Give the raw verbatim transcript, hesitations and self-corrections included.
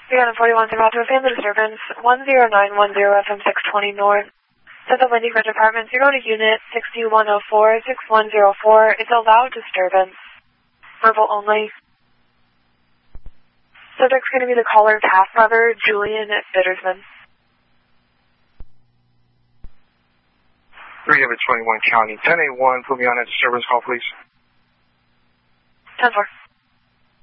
We got a forty-one Toronto family disturbance, one zero nine one zero F M six twenty North. Set the Windy Ridge Apartments. You're going to Unit six one zero four six one zero four. It's a loud disturbance. Verbal only. Subject's going to be the caller's half-brother, Julian Bittersman. three twenty-one County, ten eight one, put me on a disturbance call, please. ten four.